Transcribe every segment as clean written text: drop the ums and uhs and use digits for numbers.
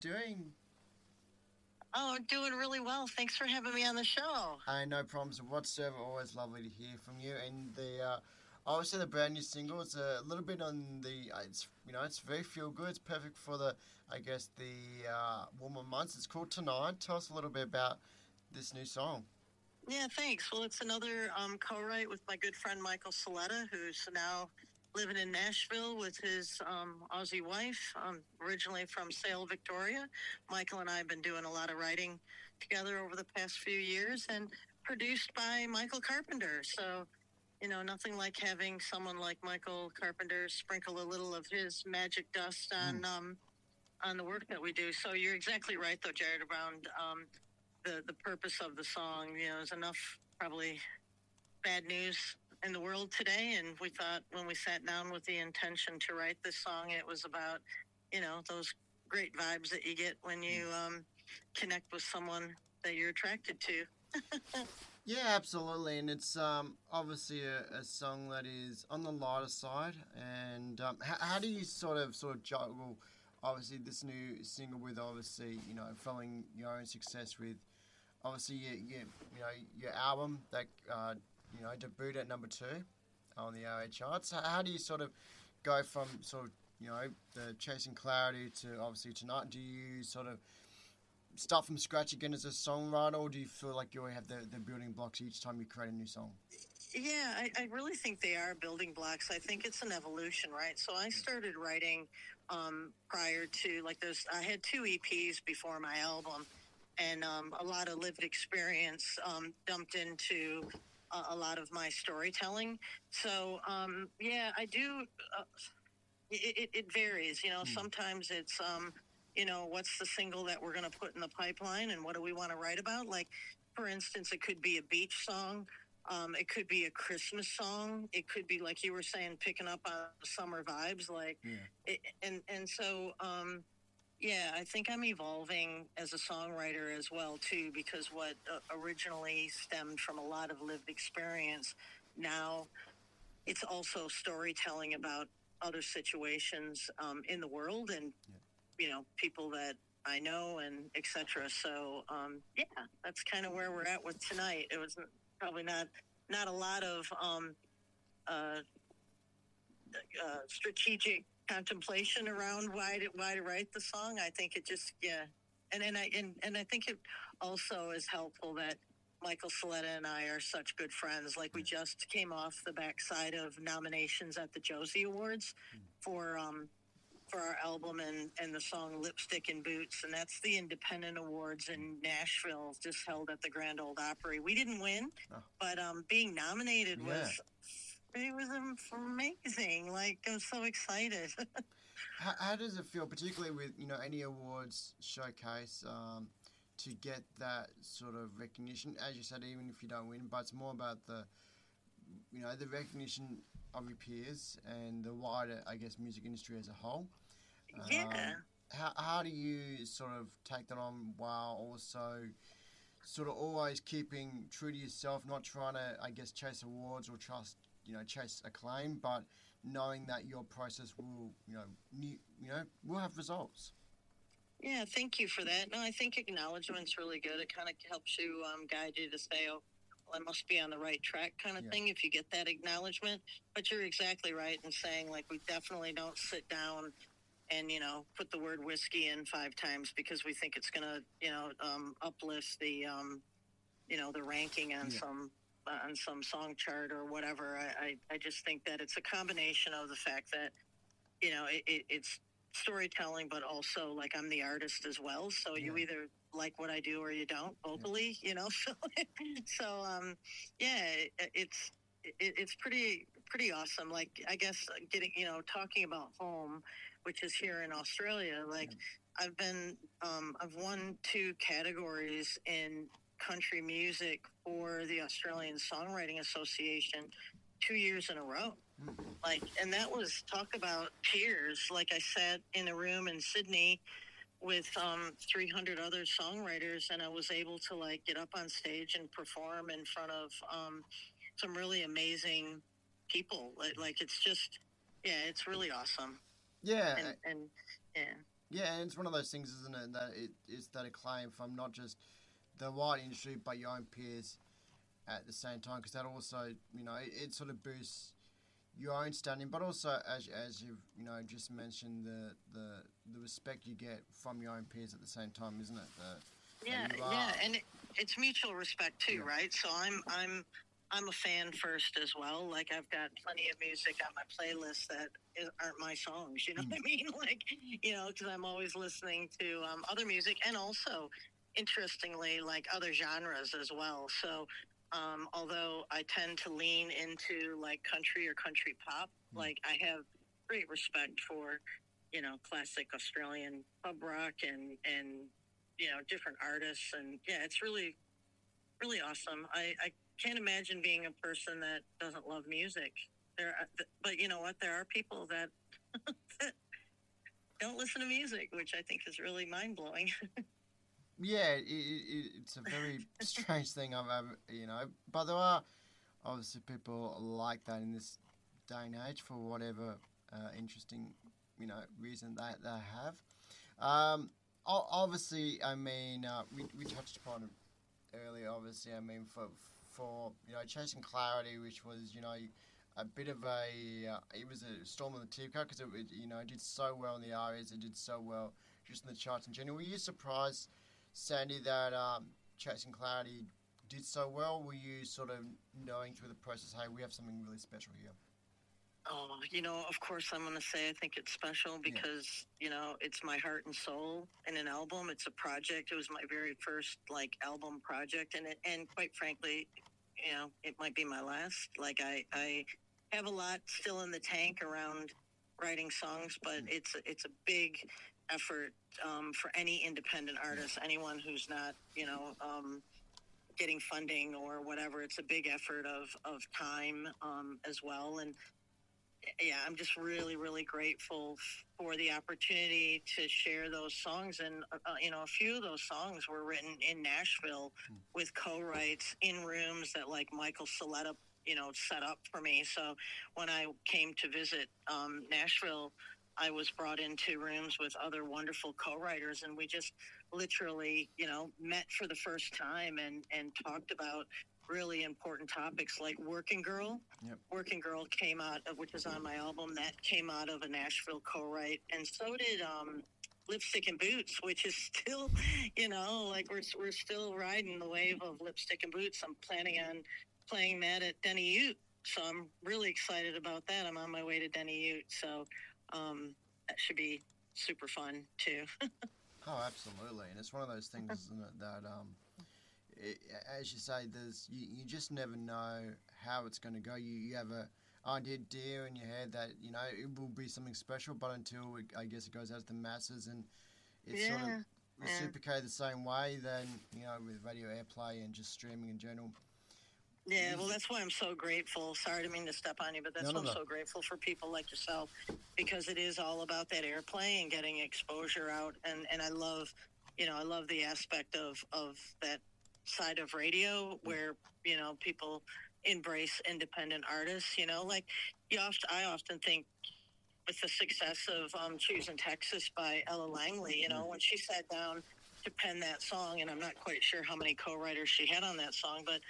Doing? Oh, doing really well. Thanks for having me on the show. No problems whatsoever. Always lovely to hear from you. And obviously the brand new single is a little bit on the, it's very feel good. It's perfect for the warmer months. It's called Tonight. Tell us a little bit about this new song. Yeah, thanks. Well, it's another co-write with my good friend Michael Soletta, who's now living in Nashville with his Aussie wife, originally from Sale, Victoria. Michael and I have been doing a lot of writing together over the past few years, and produced by Michael Carpenter. So, nothing like having someone like Michael Carpenter sprinkle a little of his magic dust on the work that we do. So you're exactly right, though, Jared, around the purpose of the song. There's enough probably bad news in the world today, and we thought when we sat down with the intention to write this song, it was about those great vibes that you get when you connect with someone that you're attracted to. Yeah, absolutely, and it's obviously a song that is on the lighter side. And how do you sort of juggle, obviously this new single with obviously following your own success with obviously your album that debuted at number two on the OA charts. How do you sort of go from sort of the Chasing Clarity to obviously Tonight? Do you sort of start from scratch again as a songwriter, or do you feel like you already have the building blocks each time you create a new song? Yeah, I really think they are building blocks. I think it's an evolution, right? So I started writing prior to like this. I had two EPs before my album, and a lot of lived experience dumped into a lot of my storytelling. So yeah, I do. It varies. Sometimes it's what's the single that we're going to put in the pipeline, and what do we want to write about? Like, for instance, it could be a beach song. It could be a Christmas song. It could be, like you were saying, picking up on summer vibes. Like, and so yeah, I think I'm evolving as a songwriter as well too, because what originally stemmed from a lot of lived experience, now it's also storytelling about other situations in the world, and people that I know, and etc. So yeah, that's kind of where we're at with Tonight. It was probably not a lot of uh, strategic contemplation around why to write the song. I think it just and I think it also is helpful that Michael Soletta and I are such good friends. Like, we just came off the backside of nominations at the Josie Awards for our album, and the song Lipstick and Boots, and that's the Independent Awards in Nashville, just held at the Grand Ole Opry. We didn't win, but being nominated was amazing. Like, I'm so excited. How does it feel, particularly with any awards showcase, to get that sort of recognition? As you said, even if you don't win, but it's more about the recognition of your peers and the wider, I guess, music industry as a whole. Yeah. How do you sort of take that on while also sort of always keeping true to yourself, not trying to, I guess, chase awards or chase acclaim, but knowing that your process will, will have results? Yeah, thank you for that. No, I think acknowledgement's really good. It kind of helps you guide you to say, oh, well, I must be on the right track, kind of thing, if you get that acknowledgement. But you're exactly right in saying, like, we definitely don't sit down and put the word whiskey in 5 times because we think it's going to uplift the the ranking on some song chart or whatever. I just think that it's a combination of the fact that it's storytelling, but also, like, I'm the artist as well, so you either like what I do or you don't vocally. So yeah, it's pretty awesome. Like, I guess getting talking about home, which is here in Australia. Like, I've won 2 categories in country music for the Australian Songwriting Association 2 years in a row. Like, and that was, talk about peers. Like, I sat in a room in Sydney with 300 other songwriters, and I was able to, like, get up on stage and perform in front of some really amazing people. Like, it's just, yeah, it's really awesome. Yeah. And yeah. Yeah, and it's one of those things, isn't it? That it's that acclaim from not just the wide industry, but your own peers at the same time, because that also, it sort of boosts your own standing, but also as you've just mentioned, the respect you get from your own peers at the same time, isn't it? Yeah, yeah, and it's mutual respect too, right? So I'm a fan first as well. Like I've got plenty of music on my playlist that aren't my songs. You know what I mean? Like because I'm always listening to other music, and also interestingly, like other genres as well. So although I tend to lean into like country or country pop, like I have great respect for classic Australian pub rock and different artists, and yeah, it's really really awesome. I can't imagine being a person that doesn't love music. But you know what? There are people that that don't listen to music, which I think is really mind blowing. Yeah, it's a very strange thing. I've ever, but there are obviously people like that in this day and age for whatever interesting, reason that they have. Obviously, I mean, we touched upon it earlier. Obviously, I mean, for Chasing Clarity, which was a bit of it was a storm in the teacup because it did so well in the ARIAs, it did so well just in the charts in general. Were you surprised, Sandy, that Chasing Clarity did so well? Were you sort of knowing through the process, hey, we have something really special here? Oh, of course I'm going to say I think it's special because, it's my heart and soul in an album. It's a project. It was my very first album project, and quite frankly, it might be my last. Like I have a lot still in the tank around writing songs, but it's a big effort for any independent artist, anyone who's not, getting funding or whatever. It's a big effort of time as well. And yeah, I'm just really, really grateful for the opportunity to share those songs. And, a few of those songs were written in Nashville with co-writes in rooms that Michael Soletta, set up for me. So when I came to visit Nashville, I was brought into rooms with other wonderful co-writers, and we just literally, met for the first time and talked about really important topics like Working Girl. Yep. Working Girl came out of, which is on my album, that came out of a Nashville co-write, and so did Lipstick and Boots, which is still, we're still riding the wave of Lipstick and Boots. I'm planning on playing that at Denny Ute, so I'm really excited about that. I'm on my way to Denny Ute, so that should be super fun too. Oh, absolutely, and it's one of those things, isn't it, that as you say, you just never know how it's going to go. You have a idea in your head that it will be something special, but until I guess it goes out to the masses, and it's sort of reciprocated the same way then with radio airplay and just streaming in general. Yeah, well, that's why I'm so grateful. Sorry to mean to step on you, but that's why I'm so grateful for people like yourself, because it is all about that airplay and getting exposure out. And I love, I love the aspect of that side of radio where, people embrace independent artists, I often think with the success of Choosing Texas by Ella Langley, when she sat down to pen that song, and I'm not quite sure how many co-writers she had on that song, but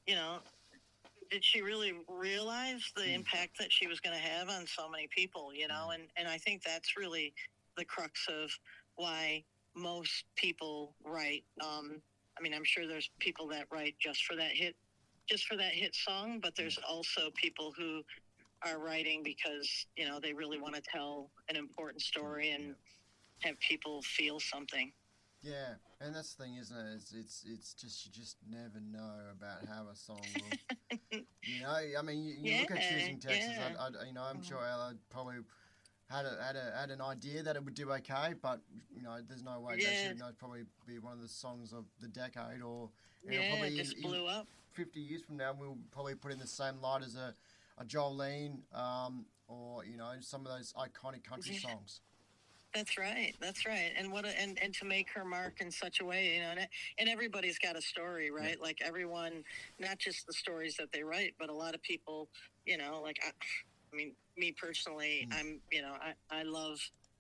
did she really realize the impact that she was going to have on so many people, and I think that's really the crux of why most people write. I mean, I'm sure there's people that write just for that hit song, but there's also people who are writing because, they really want to tell an important story and have people feel something. Yeah, and that's the thing, isn't it? It's just, you just never know about how a song will. I mean, you look at Choosing Texas. Yeah. I'm sure Ella probably had an idea that it would do okay, but there's no way that should probably be one of the songs of the decade, or probably it just blew up. 50 years from now, we'll probably put in the same light as a Jolene, or some of those iconic country songs. That's right. And and to make her mark in such a way, and everybody's got a story, right? Yeah. Like everyone, not just the stories that they write, but a lot of people, I mean, me personally, I'm, I love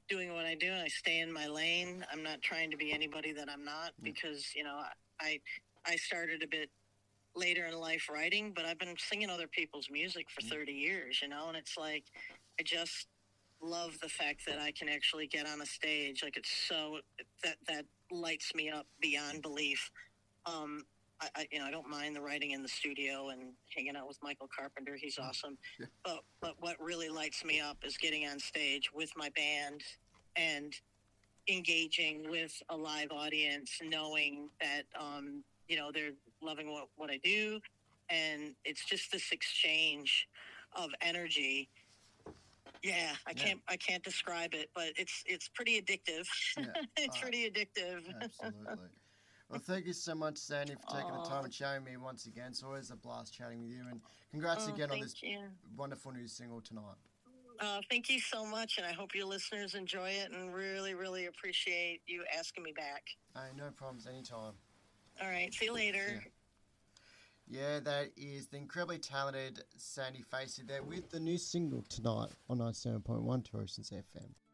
doing what I do and I stay in my lane. I'm not trying to be anybody that I'm not because, I I started a bit later in life writing, but I've been singing other people's music for 30 years, and it's like I just love the fact that I can actually get on a stage. Like it's so that lights me up beyond belief. Um, I don't mind the writing in the studio and hanging out with Michael Carpenter. He's awesome. Yeah. But what really lights me up is getting on stage with my band and engaging with a live audience, knowing that they're loving what I do, and it's just this exchange of energy. Yeah, I can't describe it, but it's pretty addictive. Yeah. It's pretty addictive. Absolutely. Well, thank you so much, Sandy, for taking the time and showing me once again. It's always a blast chatting with you, and congrats again on this wonderful new single tonight. Thank you so much, and I hope your listeners enjoy it, and really, really appreciate you asking me back. No problems, anytime. All right, see you later. Yeah, that is the incredibly talented Sandy Facey there with the new single tonight on 97.1 to Oceans FM.